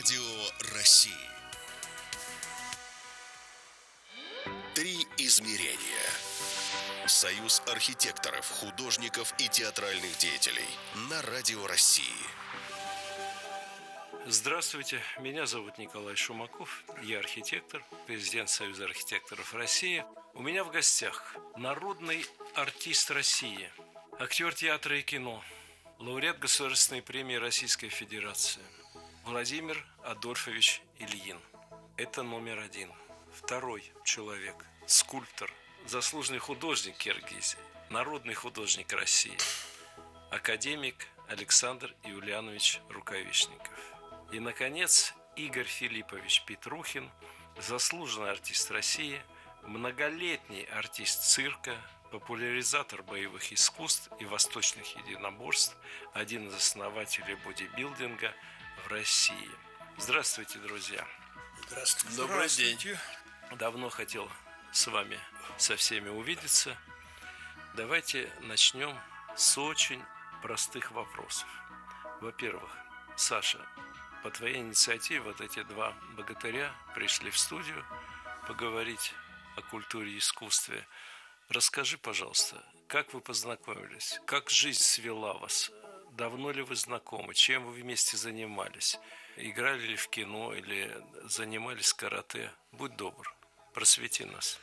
Радио России. Три измерения. Союз архитекторов, художников и театральных деятелей на Радио России. Здравствуйте, меня зовут Николай Шумаков, я архитектор, президент Союза архитекторов России. У меня в гостях народный артист России, актер театра и кино, лауреат Государственной премии Российской Федерации Владимир Адольфович Ильин. Это номер один. Второй человек, скульптор, заслуженный художник Киргизии, народный художник России, академик Александр Юлианович Рукавишников. И, наконец, Игорь Филиппович Петрухин, заслуженный артист России, многолетний артист цирка, популяризатор боевых искусств и восточных единоборств, один из основателей бодибилдинга в России. Здравствуйте, друзья. Здравствуйте. Добрый день. Давно хотел с вами со всеми увидеться. Давайте начнем с очень простых вопросов. Во-первых, Саша, по твоей инициативе вот эти два богатыря пришли в студию поговорить о культуре и искусстве. Расскажи, пожалуйста, как вы познакомились, как жизнь свела вас, давно ли вы знакомы, чем вы вместе занимались, играли ли в кино или занимались карате? Будь добр, просвети нас.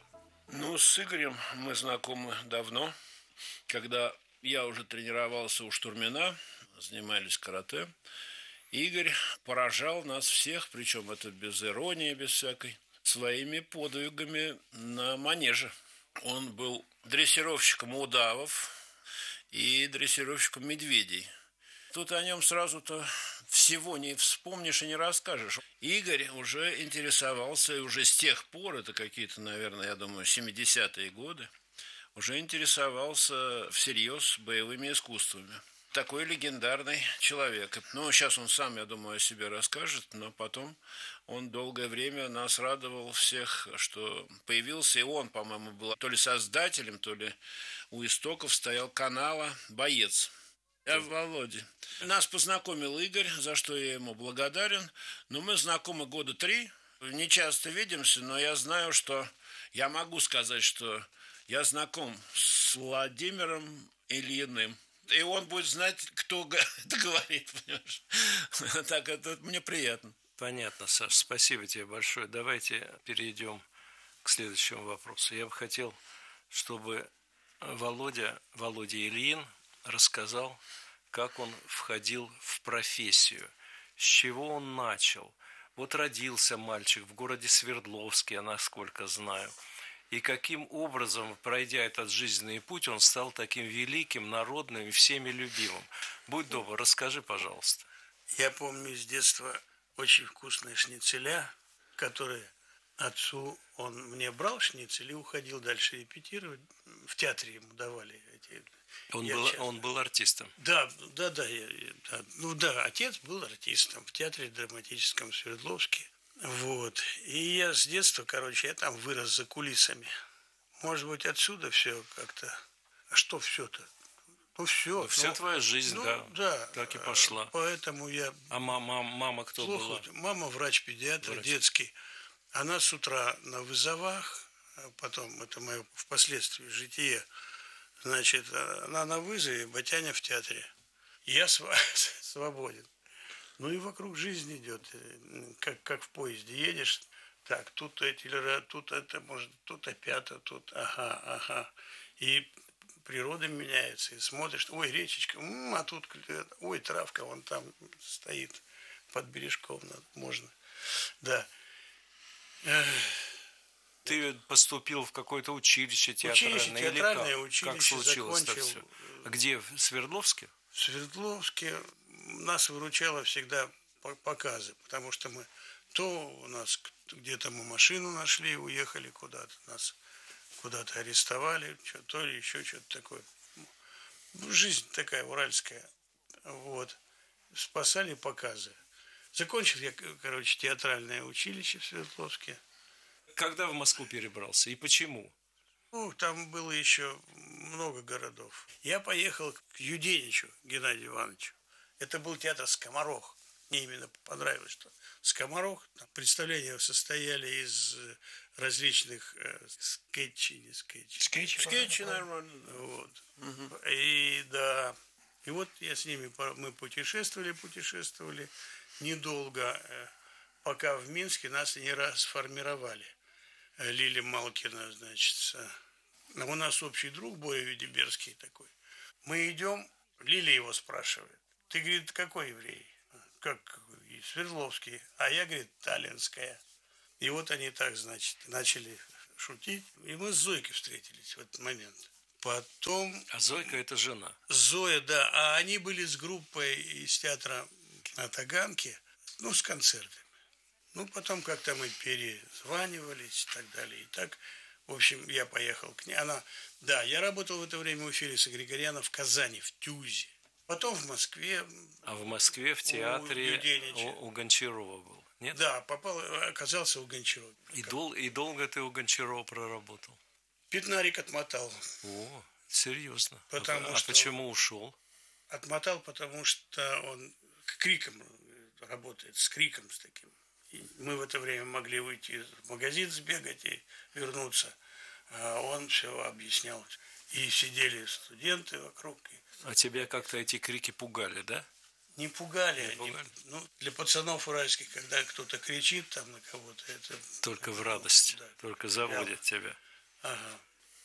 С Игорем мы знакомы давно, когда я уже тренировался у Штурмина, занимались карате. Игорь поражал нас всех, причем это без иронии, без всякой, своими подвигами на манеже. Он был дрессировщиком удавов и дрессировщиком медведей. Тут о нем сразу-то всего не вспомнишь и не расскажешь. Игорь уже интересовался, и уже с тех пор, это какие-то, наверное, я думаю, 70-е годы, уже интересовался всерьез боевыми искусствами. Такой легендарный человек. Сейчас он сам, я думаю, о себе расскажет, но потом он долгое время нас радовал всех, что появился, и он, по-моему, был то ли создателем, то ли у истоков стоял канала «Боец». Я Володя. Нас познакомил Игорь, за что я ему благодарен. Мы знакомы года 3, не часто видимся, но я знаю, что я могу сказать, что я знаком с Владимиром Ильиным. И он будет знать, кто это говорит, понимаешь? Так, это мне приятно. Понятно, Саш, спасибо тебе большое. Давайте перейдем к следующему вопросу. Я бы хотел, чтобы Володя Ильин рассказал, как он входил в профессию, с чего он начал. Вот родился мальчик в городе Свердловске, я насколько знаю. И каким образом, пройдя этот жизненный путь, он стал таким великим, народным и всеми любимым. Будь добр, расскажи, пожалуйста. Я помню с детства очень вкусные шницеля, которые отцу, он мне брал шницель и уходил дальше репетировать. В театре ему давали эти. Он был артистом. Да. Отец был артистом в театре драматическом в Свердловске. И я с детства, я там вырос за кулисами. Может быть, отсюда все как-то. А что все-то? Все. Вся твоя жизнь, да, так и пошла. Поэтому я... А мама кто была? Мама врач-педиатр, детский. Она с утра на вызовах, потом, это мое впоследствии житие, она на вызове, батяня в театре. Я свободен. И вокруг жизнь идет, как в поезде едешь. Так, тут тут это, может, тут опять, тут, ага. И природа меняется, и смотришь, ой, речечка, а тут, ой, травка вон там стоит под бережком, можно. Да. Ты поступил в какое-то училище театральное, училище, как случилось это все? Где, в Свердловске? В Свердловске нас выручало всегда показы, потому что у нас где-то мы машину нашли, уехали куда-то, нас куда-то арестовали, то ли еще что-то такое. Жизнь такая уральская. Спасали показы. Закончил я, театральное училище в Свердловске. Когда в Москву перебрался и почему? Там было еще много городов. Я поехал к Юденичу Геннадию Ивановичу. Это был театр «Скоморох». Мне именно понравилось, что «Скоморох». Представления состояли из различных скетчей, не скетчей. Скетчи нормально. Вот. И да. И вот я с ними, мы путешествовали недолго, пока в Минске нас не расформировали. Лилия Малкина, значит. У нас общий друг Боря Ведиберский такой. Мы идем, Лилия его спрашивает. Ты, говорит, какой еврей? Как Свердловский. А я, говорит, таллинская. И вот они так, значит, начали шутить. И мы с Зойкой встретились в этот момент. Потом... А Зойка – это жена. Зоя, да. А они были с группой из театра на Таганке, с концертами. Потом как-то мы перезванивались и так далее. И так, в общем, я поехал к ней. Да, я работал в это время у Феликса Григоряна в Казани, в ТЮЗе. Потом в Москве. А в Москве в театре у Гончарова был, нет? Да, оказался у Гончарова. И долго ты у Гончарова проработал? Пятнарик отмотал. О, серьезно. А почему ушел? Отмотал, потому что он к крикам работает, с криком с таким. И мы в это время могли выйти в магазин, сбегать и вернуться. А он все объяснял. И сидели студенты вокруг. А тебя как-то эти крики пугали, да? Не пугали. Для пацанов уральских, когда кто-то кричит там на кого-то, это... Только в радость, да. Только заводят тебя. Ага.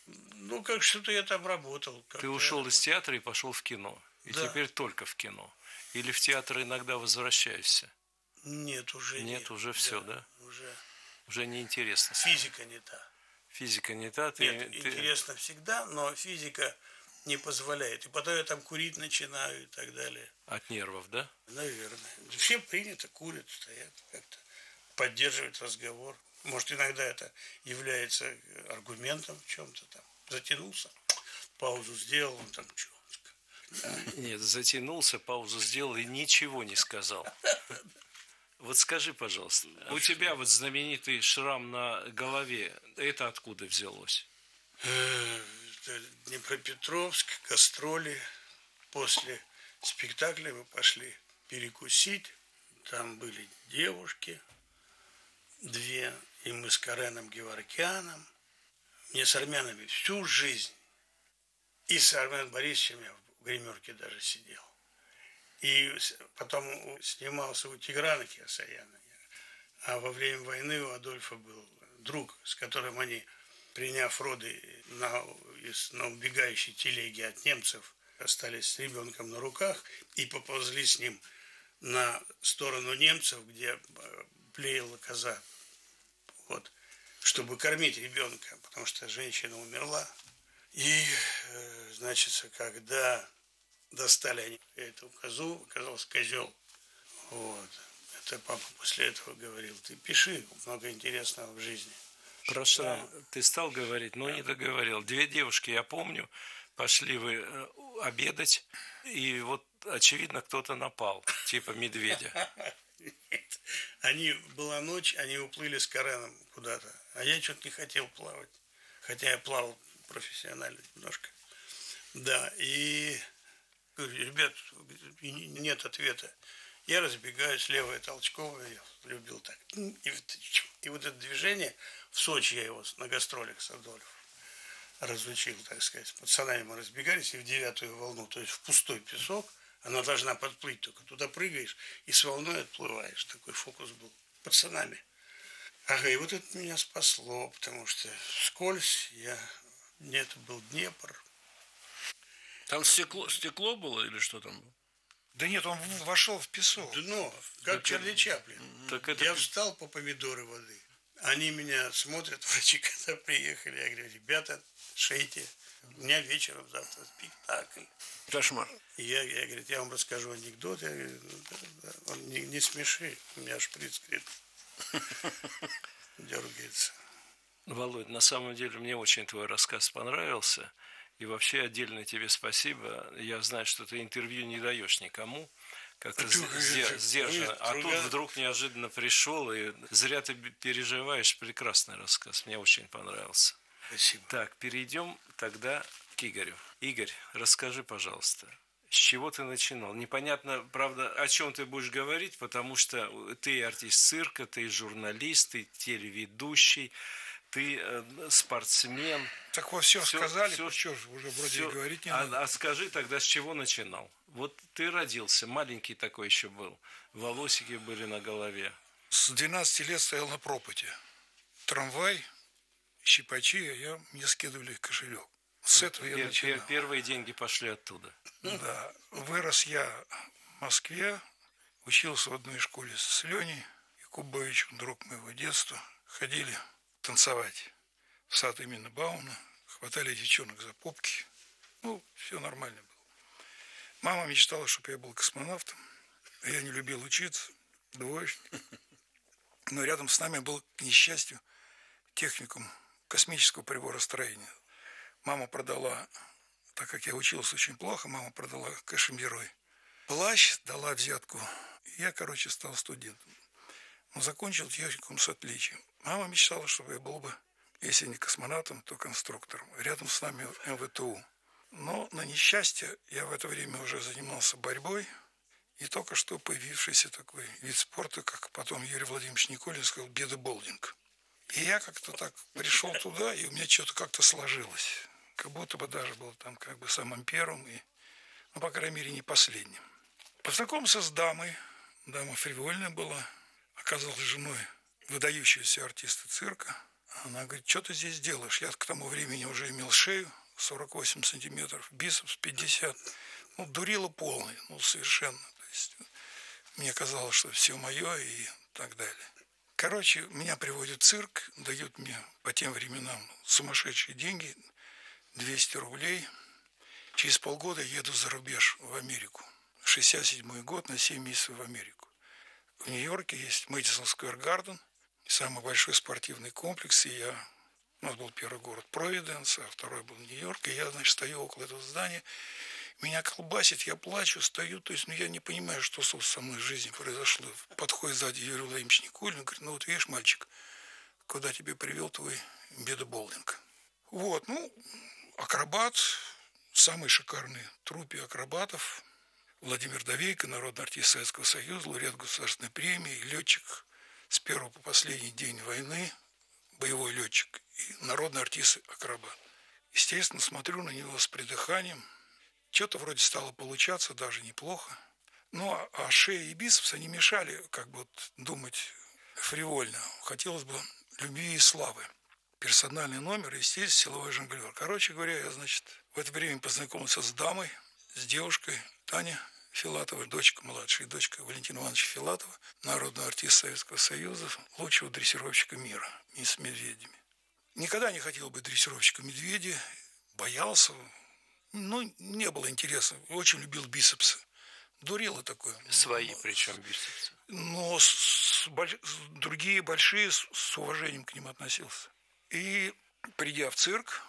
Как что-то я там работал. Ты ушел из театра и пошел в кино. И теперь только в кино. Или в театр иногда возвращаешься? Нет, уже нет. Нет, уже все, да? Уже неинтересно. Физика не та. Физика не та. Интересно всегда, но физика не позволяет. И потом я там курить начинаю и так далее. От нервов, да? Наверное. Все принято, курят, стоят, как-то поддерживают разговор. Может, иногда это является аргументом в чем-то там. Затянулся, паузу сделал, он там что. Нет, затянулся, паузу сделал и ничего не сказал. Вот скажи, пожалуйста, у тебя вот знаменитый шрам на голове, это откуда взялось? Днепропетровск, гастроли. После спектакля мы пошли перекусить. Там были девушки, 2, и мы с Кареном Геворкяном. Мне с армянами всю жизнь. И с Арменом Борисовичем я в гримерке даже сидел. И потом снимался у Тиграна Кирсаяна. А во время войны у Адольфа был друг, с которым они, приняв роды на убегающей телеге от немцев, остались с ребенком на руках и поползли с ним на сторону немцев, где блеяла коза. Вот, чтобы кормить ребенка, потому что женщина умерла. И, значит, когда достали они эту козу, оказался козел. Вот. Это папа после этого говорил: ты пиши, много интересного в жизни. Про шрам ты стал говорить, но не договорил. 2 девушки, я помню, пошли вы обедать, и вот, очевидно, кто-то напал, типа медведя. Нет. Была ночь, они уплыли с Кареном куда-то, а я что-то не хотел плавать. Хотя я плавал профессионально немножко. Да, и говорю: ребят, нет ответа. Я разбегаюсь, левая толчковая, я любил так. И вот это движение, в Сочи я его на гастролях с Адольфом разучил, так сказать. С пацанами мы разбегались, и в 9-ю волну, то есть в пустой песок, она должна подплыть только. Туда прыгаешь и с волной отплываешь. Такой фокус был. Пацанами. Ага, и вот это меня спасло, потому что вскользь это был Днепр. Там стекло было или что там было? Да нет, он вошел в песок. Дно, как Чарли Чаплин. Я встал по помидоры воды. Они меня смотрят, врачи, когда приехали. Я говорю: ребята, шейте. У меня вечером завтра спектакль. Кошмар. Я говорю: я вам расскажу анекдот. Я говорю: он не смеши, у меня шприц, говорит, дергается. Володь, на самом деле мне очень твой рассказ понравился. И вообще отдельно тебе спасибо. Я знаю, что ты интервью не даешь никому. Как-то сдержанно. А тут вдруг неожиданно пришел, и зря ты переживаешь. Прекрасный рассказ. Мне очень понравился. Спасибо. Так, перейдем тогда к Игорю. Игорь, расскажи, пожалуйста, С чего ты начинал? Непонятно, правда, о чем ты будешь говорить, потому что ты артист цирка, ты журналист, ты телеведущий, ты спортсмен. Так вот, все сказали, всё, что ж, уже вроде всё. и говорить не надо. А скажи тогда, с чего начинал? Вот ты родился, маленький такой еще был, волосики были на голове. С 12 лет стоял на пропоте. Трамвай, щипачи, мне скидывали кошелек. С этого я начинал. Первые деньги пошли оттуда. Да. Вырос я в Москве, учился в одной школе с Леней Якубовичем, друг моего детства. Ходили танцевать в сад имени Бауна, хватали девчонок за попки. Все нормально было. Мама мечтала, чтобы я был космонавтом. Я не любил учиться, двоечник. Но рядом с нами был, к несчастью, техникум космического приборостроения. Мама продала, так как я учился очень плохо, мама продала кашемировый плащ, дала взятку. Я, стал студентом. Но закончил техникум с отличием. Мама мечтала, чтобы я был бы, если не космонавтом, то конструктором. Рядом с нами МВТУ. Но на несчастье я в это время уже занимался борьбой. И только что появившийся такой вид спорта, как потом Юрий Владимирович Никулин сказал, бедоболдинг. И я как-то так пришел туда, и у меня что-то как-то сложилось. Как будто бы даже был там самым первым, и, по крайней мере, не последним. Познакомился с дамой. Дама фривольная была. Оказалась женой выдающегося артиста цирка. Она говорит, что ты здесь делаешь? Я к тому времени уже имел шею 48 сантиметров, бицепс 50. Дурила полный, совершенно. То есть мне казалось, что все мое и так далее. Меня приводят в цирк, дают мне по тем временам сумасшедшие деньги, 200 рублей. Через полгода еду за рубеж в Америку. 67-й год, на 7 месяцев в Америку. В Нью-Йорке есть Мэдисон Сквер Гарден, самый большой спортивный комплекс. И у нас был первый город Провиденс, а второй был Нью-Йорк. И я, стою около этого здания. Меня колбасит, я плачу, стою. То есть, я не понимаю, что со мной в жизни произошло. Подходит сзади Юрий Владимирович Никулин, говорит, видишь, мальчик, куда тебя привел твой бедоболдинг. Акробат, самый шикарный труппе акробатов. Владимир Давейко, народный артист Советского Союза, лауреат государственной премии, летчик с первого по последний день войны, боевой летчик и народный артист-акробат. Естественно, смотрю на него с придыханием. Что-то вроде стало получаться, даже неплохо. А шея и бицепс, они мешали думать фривольно. Хотелось бы любви и славы. Персональный номер, естественно, силовой жонглер. Я, в это время познакомился с дамой, с девушкой Таней Филатовой, дочка младшая, дочка Валентина Ивановича Филатова, народного артиста Советского Союза, лучшего дрессировщика мира, и с медведями. Никогда не хотел быть дрессировщиком медведя, боялся, не было интереса, очень любил бицепсы. Дурило такое. Свои причем бицепсы. Но другие большие с уважением к ним относился. И придя в цирк,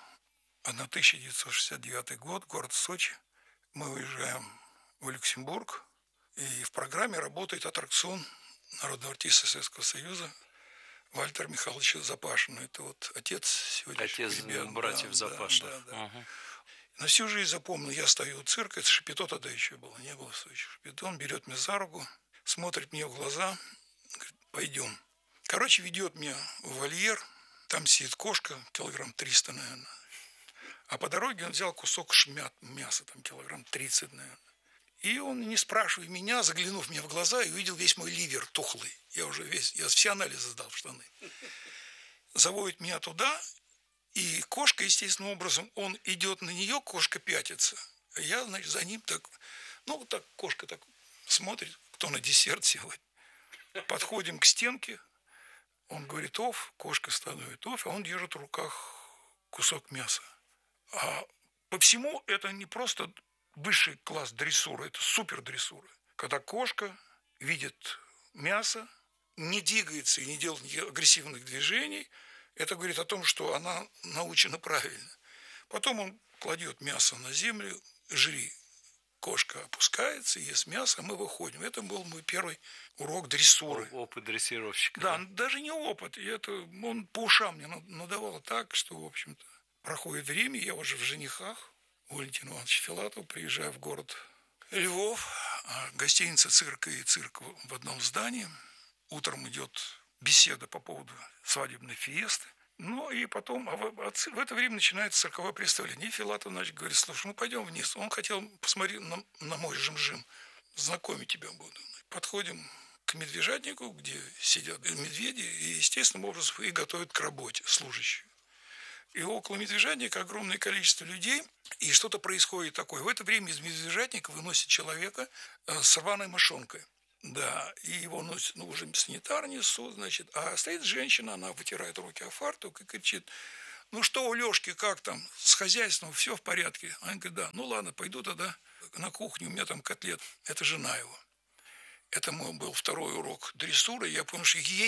1969 год, город Сочи, мы уезжаем в Люксембург, и в программе работает аттракцион народного артиста Советского Союза Вальтера Михайловича Запашина. Это отец сегодняшних отец ребят. братьев Запашиных. Да. Угу. На всю жизнь запомнил, я стою у цирка, это Шапито тогда еще было, не было в Сочи. Шапито, он берет меня за руку, смотрит мне в глаза, говорит, пойдем. Ведет меня в вольер, там сидит кошка, килограмм 300, наверное. А по дороге он взял кусок мяса, там килограмм 30, наверное. И он, не спрашивая меня, заглянув мне в глаза, и увидел весь мой ливер тухлый. Я все анализы сдал в штаны. Заводит меня туда, и кошка, естественным образом, он идет на нее, кошка пятится. А я, за ним так, кошка так смотрит, кто на десерт сегодня. Подходим к стенке, он говорит, оф, кошка становит оф, а он держит в руках кусок мяса. А по всему это не просто высший класс дрессуры, это супер дрессура. Когда кошка видит мясо, не двигается и не делает агрессивных движений, это говорит о том, что она научена правильно. Потом он кладет мясо на землю, жри. Кошка опускается, ест мясо, а мы выходим. Это был мой первый урок дрессуры. Опыт дрессировщика. Да, даже не опыт. Он по ушам мне надавал так, что, в общем-то, проходит время, я уже в женихах. У Валентина Ивановича Филатова приезжаю в город Львов, гостиница «Цирк» и цирк в одном здании. Утром идет беседа по поводу свадебной фиесты. Ну и потом, в это время начинается цирковое представление. И Филатов, значит, говорит: слушай, ну пойдем вниз. Он хотел посмотреть на мой жим-жим. Знакомить тебя буду. Подходим к медвежатнику, где сидят медведи, и естественным образом их готовят к работе служащие. И около медвежатника огромное количество людей, и что-то происходит такое. В это время из медвежатника выносят человека с рваной мошонкой. Да, и его носят, уже санитар несут, значит. А стоит женщина, она вытирает руки о фартук и кричит: ну что у Лешки, как там, с хозяйством, все в порядке? Она говорит: да, ну ладно, пойду тогда на кухню, у меня там котлет. Это жена его. Это мой был второй урок дрессуры. Я понял, что я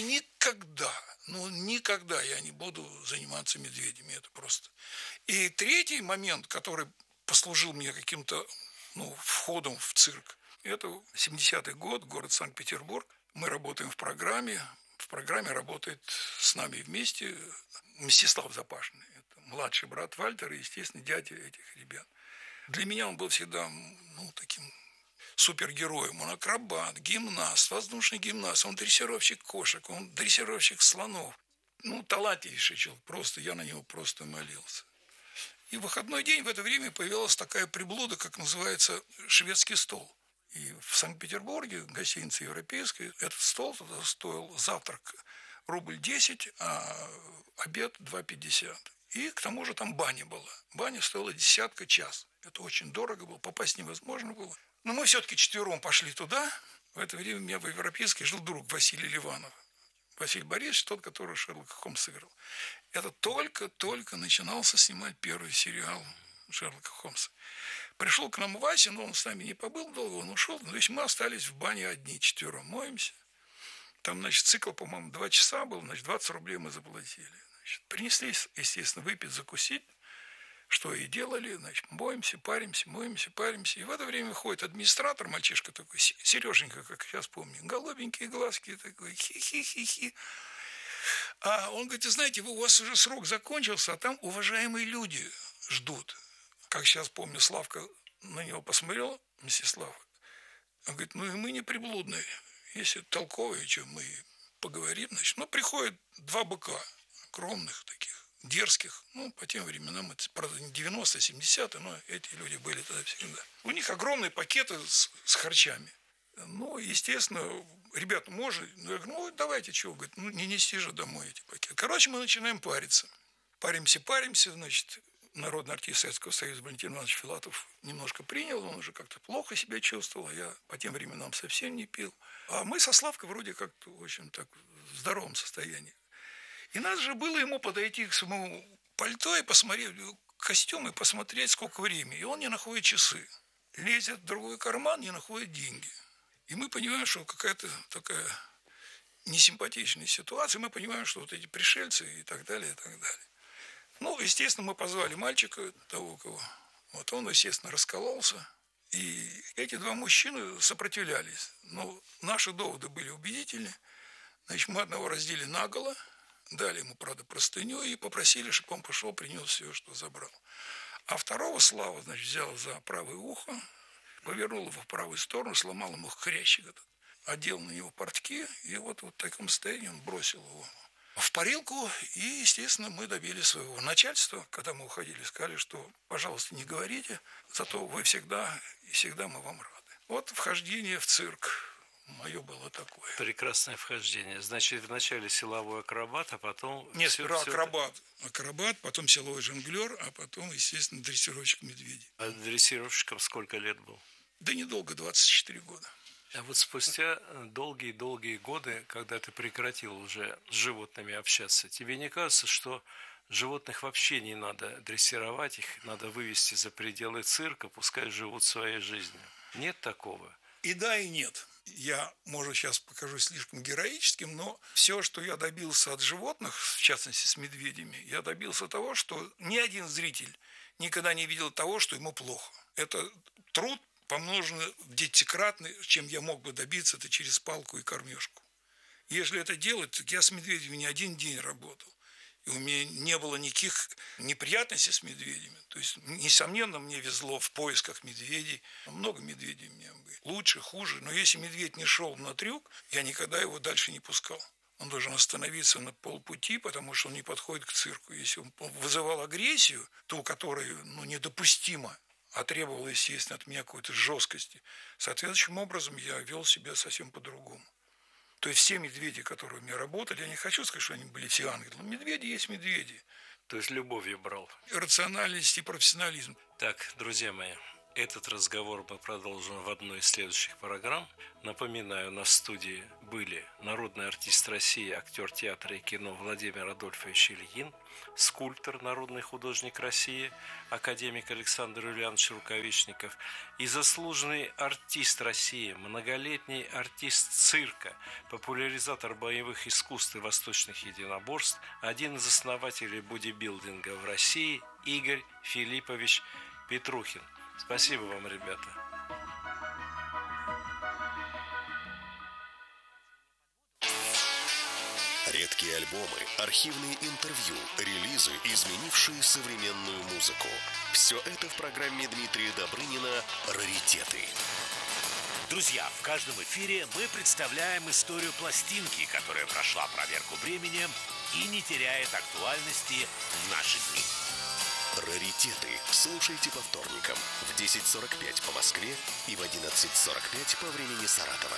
никогда я не буду заниматься медведями. Это просто. И третий момент, который послужил мне каким-то входом в цирк, это 70-й год, город Санкт-Петербург. Мы работаем в программе. В программе работает с нами вместе Мстислав Запашный. Это младший брат Вальтера и, естественно, дядя этих ребят. Для меня он был всегда таким супергероем. Он акробат, гимнаст, воздушный гимнаст, он дрессировщик кошек, он дрессировщик слонов. Талантливейший человек. Просто я на него просто молился. И в выходной день в это время появилась такая приблуда, как называется шведский стол. И в Санкт-Петербурге, гостиница европейская, этот стол тогда стоил завтрак рубль 10, а обед 2,50. И к тому же там баня была. Баня стоила 10 час. Это очень дорого было, попасть невозможно было. Но мы все-таки четвером пошли туда. В это время у меня в европейской жил друг Василий Ливанов. Василий Борисович, тот, который Шерлока Холмса сыграл. Это только начинался снимать первый сериал Шерлока Холмса. Пришел к нам Вася, но он с нами не побыл долго, он ушел. То есть мы остались в бане одни, четвером моемся. Там, значит, цикл, по-моему, 2 часа был, значит, 20 рублей мы заплатили. Значит, принесли, естественно, выпить, закусить. Что и делали, значит, моемся, паримся. И в это время ходит администратор, мальчишка такой, Сереженька, как сейчас помню, голубенькие глазки такой, хи-хи-хи-хи. А он говорит: знаете, у вас уже срок закончился, а там уважаемые люди ждут. Как сейчас помню, Славка на него посмотрел, Мстислав. Он говорит: ну и мы не приблудные. Если толковые, что мы поговорим, значит. Приходят 2 быка, огромных таких, дерзких. По тем временам, это, правда, не 90-е, 70-е, но эти люди были тогда всегда. У них огромные пакеты с харчами. Естественно, ребята, можно? Я говорю: давайте, чего? Говорит: не нести же домой эти пакеты. Короче, мы начинаем париться. Паримся, значит. Народный артист Советского Союза Валентин Иванович Филатов немножко принял, он уже как-то плохо себя чувствовал, я по тем временам совсем не пил. А мы со Славкой вроде как-то очень так в здоровом состоянии. И надо же было ему подойти к своему пальто и посмотреть костюм, и посмотреть, сколько времени. И он не находит часы. Лезет в другой карман, не находит деньги. И мы понимаем, что какая-то такая несимпатичная ситуация. Мы понимаем, что вот эти пришельцы и так далее, и так далее. Естественно, мы позвали мальчика, того, кого. Вот он, естественно, раскололся. И эти 2 мужчины сопротивлялись. Но наши доводы были убедительны. Значит, мы одного раздели наголо, дали ему, правда, простыню и попросили, чтобы он пошел, принес все, что забрал. А второго Слава, значит, взял за правое ухо, повернул его в правую сторону, сломал ему хрящик этот, одел на него портки, и вот в таком состоянии он бросил его в парилку, и, естественно, мы добились своего начальства. Когда мы уходили, сказали, что, пожалуйста, не говорите, зато вы всегда мы вам рады. Вот вхождение в цирк мое было такое. Прекрасное вхождение. Значит, вначале силовой акробат, а потом... Нет, сперва акробат, потом силовой жонглер, а потом, естественно, дрессировщик медведей. А дрессировщиком сколько лет был? Да недолго, 24 года. А вот спустя долгие годы, когда ты прекратил уже с животными общаться, тебе не кажется, что животных вообще не надо дрессировать, их надо вывести за пределы цирка, пускай живут своей жизнью? Нет такого? И да, и нет. Я, может, сейчас покажусь слишком героическим, но все, что я добился от животных, в частности с медведями, я добился того, что ни один зритель никогда не видел того, что ему плохо. Это труд, помножено в десятикратно, чем я мог бы добиться, это через палку и кормежку. Если это делать, так я с медведями не один день работал. И у меня не было никаких неприятностей с медведями. То есть, несомненно, мне везло в поисках медведей. Много медведей у меня были. Лучше, хуже. Но если медведь не шел на трюк, я никогда его дальше не пускал. Он должен остановиться на полпути, потому что он не подходит к цирку. Если он вызывал агрессию, ту, которая недопустима, а требовала, естественно, от меня какой-то жесткости, соответствующим образом я вел себя совсем по-другому. То есть все медведи, которые у меня работали, я не хочу сказать, что они были все ангелы. Но медведи есть медведи. То есть любовью брал. Рациональность и профессионализм. Так, друзья мои, этот разговор мы продолжим в одной из следующих программ. Напоминаю, на студии были народный артист России, актер театра и кино Владимир Адольфович Ильин, скульптор, народный художник России, академик Александр Юлианович Рукавишников и заслуженный артист России, многолетний артист цирка, популяризатор боевых искусств и восточных единоборств, один из основателей бодибилдинга в России Игорь Филиппович Петрухин. Спасибо вам, ребята. Редкие альбомы, архивные интервью, релизы, изменившие современную музыку. Все это в программе Дмитрия Добрынина «Раритеты». Друзья, в каждом эфире мы представляем историю пластинки, которая прошла проверку временем и не теряет актуальности в наши дни. «Раритеты» слушайте по вторникам в 10:45 по Москве и в 11:45 по времени Саратова.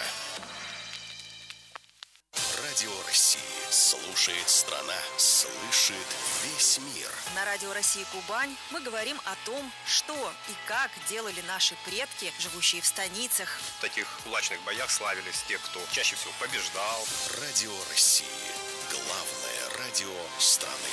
Радио России. Слушает страна, слышит весь мир. На Радио России Кубань мы говорим о том, что и как делали наши предки, живущие в станицах. В таких кулачных боях славились те, кто чаще всего побеждал. Радио России. Главное радио страны.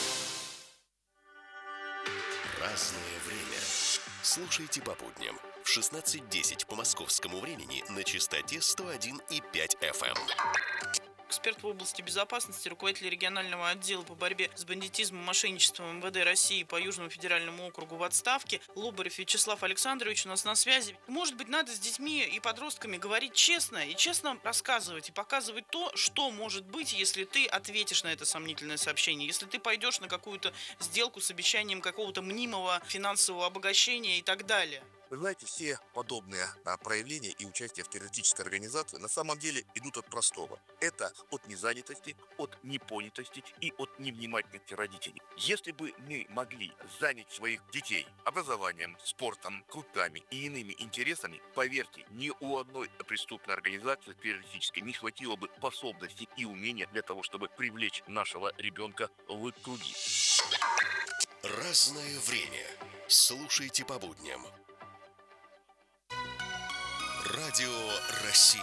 Разное время. Слушайте по будням в 16:10 по московскому времени на частоте 101,5 FM. Эксперт в области безопасности, руководитель регионального отдела по борьбе с бандитизмом и мошенничеством МВД России по Южному федеральному округу в отставке Лобарев Вячеслав Александрович у нас на связи. Может быть, надо с детьми и подростками говорить честно и честно рассказывать и показывать то, что может быть, если ты ответишь на это сомнительное сообщение, если ты пойдешь на какую-то сделку с обещанием какого-то мнимого финансового обогащения и так далее. Вы знаете, все подобные проявления и участие в террористической организации на самом деле идут от простого. Это от незанятости, от непонятости и от невнимательности родителей. Если бы мы могли занять своих детей образованием, спортом, клубами и иными интересами, поверьте, ни у одной преступной организации террористической не хватило бы способностей и умения для того, чтобы привлечь нашего ребенка в круги. Разное время. Слушайте по будням. Радио России.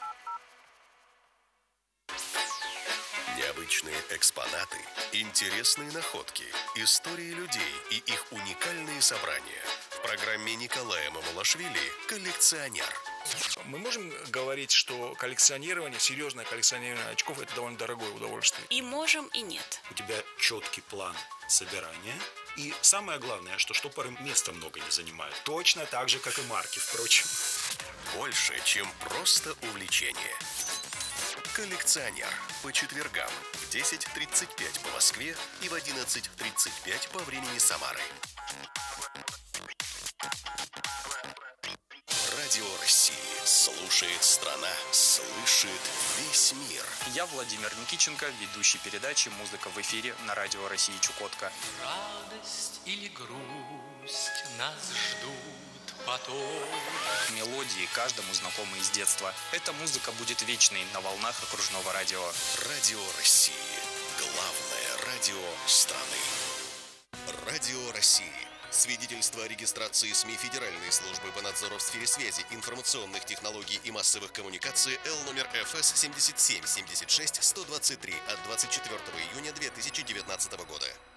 Необычные экспонаты, интересные находки, истории людей и их уникальные собрания. В программе Николая Мамулашвили «Коллекционер». Мы можем говорить, что коллекционирование, серьезное коллекционирование очков – это довольно дорогое удовольствие? И можем, и нет. У тебя четкий план собирания. И самое главное, что штопоры места много не занимают. Точно так же, как и марки, впрочем. Больше, чем просто увлечение. «Коллекционер» по четвергам в 10:35 по Москве и в 11:35 по времени Самары. Радио России. Слушает страна, слышит весь мир. Я Владимир Никиченко, ведущий передачи «Музыка в эфире» на Радио России Чукотка. Радость или грусть нас ждут потом. Мелодии каждому знакомы из детства. Эта музыка будет вечной на волнах окружного радио. Радио России. Главное радио страны. Радио России. Свидетельство о регистрации СМИ Федеральной службы по надзору в сфере связи, информационных технологий и массовых коммуникаций Л номер ФС 77 76 123 от 24 июня 2019 года.